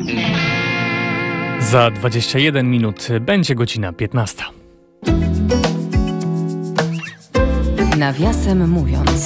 Za 21 minut będzie godzina 15. Nawiasem mówiąc.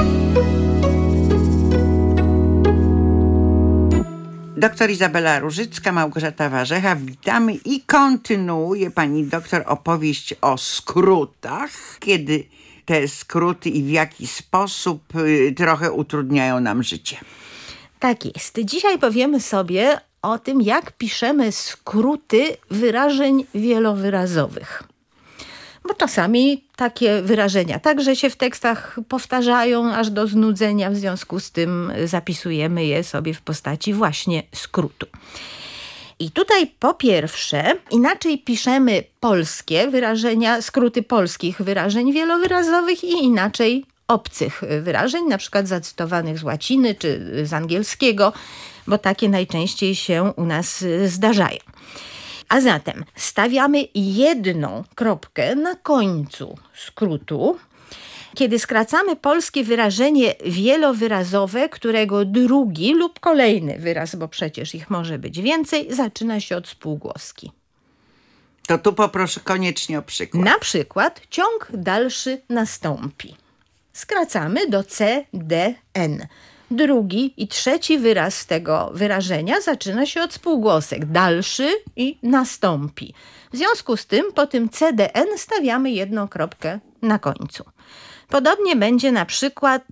Doktor Izabela Różycka, Małgorzata Warzecha, witamy i kontynuuje pani doktor opowieść o skrótach, kiedy te skróty i w jaki sposób trochę utrudniają nam życie. Tak jest. Dzisiaj powiemy sobie o tym, jak piszemy skróty wyrażeń wielowyrazowych. Bo czasami takie wyrażenia także się w tekstach powtarzają aż do znudzenia, w związku z tym zapisujemy je sobie w postaci właśnie skrótu. I tutaj po pierwsze inaczej piszemy polskie wyrażenia, skróty polskich wyrażeń wielowyrazowych i inaczej obcych wyrażeń, na przykład zacytowanych z łaciny czy z angielskiego, bo takie najczęściej się u nas zdarzają. A zatem stawiamy jedną kropkę na końcu skrótu, kiedy skracamy polskie wyrażenie wielowyrazowe, którego drugi lub kolejny wyraz, bo przecież ich może być więcej, zaczyna się od spółgłoski. To tu poproszę koniecznie o przykład. Na przykład ciąg dalszy nastąpi. Skracamy do C, D, N. Drugi i trzeci wyraz tego wyrażenia zaczyna się od spółgłosek dalszy i nastąpi. W związku z tym po tym CDN stawiamy jedną kropkę na końcu. Podobnie będzie na przykład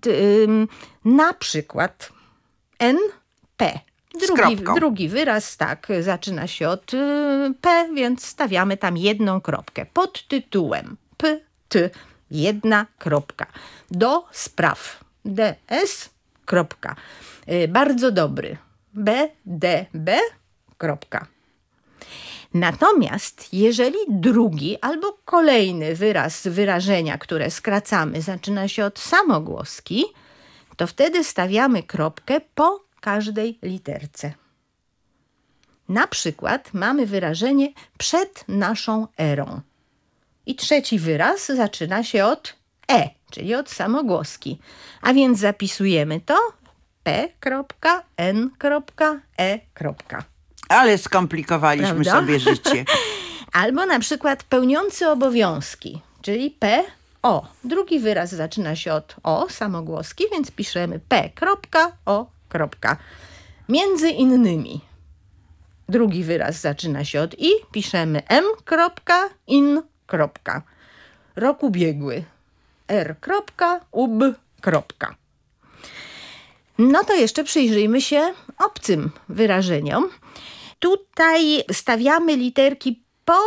NP. Drugi wyraz tak zaczyna się od P, więc stawiamy tam jedną kropkę. Pod tytułem PT jedna kropka. Do spraw DS kropka. Bardzo dobry. BDB kropka. Natomiast jeżeli drugi albo kolejny wyraz wyrażenia, które skracamy, zaczyna się od samogłoski, to wtedy stawiamy kropkę po każdej literce. Na przykład mamy wyrażenie przed naszą erą. I trzeci wyraz zaczyna się od E, czyli od samogłoski. A więc zapisujemy to P.N.E. Ale skomplikowaliśmy Prawda? sobie życie. Albo na przykład pełniący obowiązki, czyli P.O. Drugi wyraz zaczyna się od O, samogłoski, więc piszemy P.O. Między innymi. Drugi wyraz zaczyna się od I, piszemy M.in. Rok ubiegły. R.ub. No to jeszcze przyjrzyjmy się obcym wyrażeniom. Tutaj stawiamy literki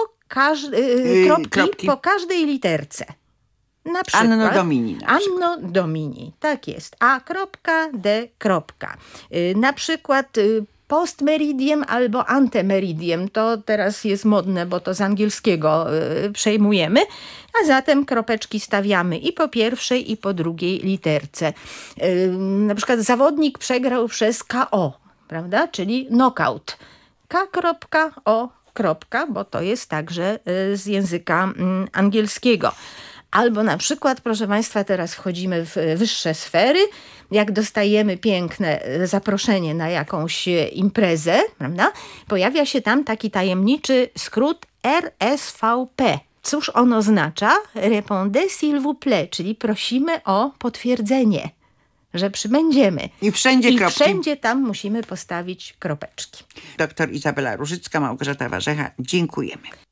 kropki po każdej literce. Na przykład Anno Domini. Anno Domini, tak jest. A.D. Na przykład postmeridiem albo antemeridiem. To teraz jest modne, bo to z angielskiego przejmujemy. A zatem kropeczki stawiamy i po pierwszej, i po drugiej literce. Na przykład zawodnik przegrał przez KO, prawda? Czyli knockout. K.O. bo to jest także z języka angielskiego. Albo na przykład, proszę Państwa, teraz wchodzimy w wyższe sfery, jak dostajemy piękne zaproszenie na jakąś imprezę, prawda? Pojawia się tam taki tajemniczy skrót RSVP. Cóż on oznacza? Répondez s'il vous plaît, czyli prosimy o potwierdzenie, że przybędziemy. I wszędzie tam musimy postawić kropeczki. Doktor Izabela Różycka, Małgorzata Warzecha, dziękujemy.